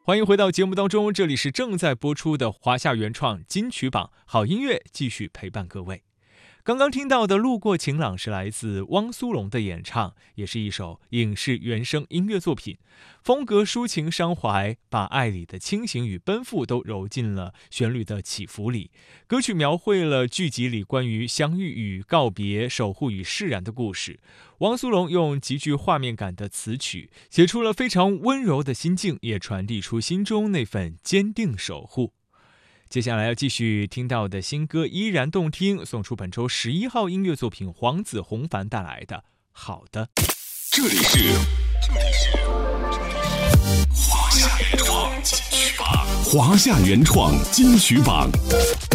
欢迎回到节目当中，这里是正在播出的华夏原创金曲榜，好音乐继续陪伴各位。刚刚听到的《路过晴朗》是来自汪苏泷的演唱，也是一首影视原声音乐作品，风格抒情伤怀，把爱里的清醒与奔赴都揉进了旋律的起伏里。歌曲描绘了剧集里关于相遇与告别、守护与释然的故事。汪苏泷用极具画面感的词曲，写出了非常温柔的心境，也传递出心中那份坚定守护。接下来要继续听到的新歌依然动听，送出本周11号音乐作品黄子弘凡带来的好的。 这里是华夏原创金曲榜，华夏原创金曲榜。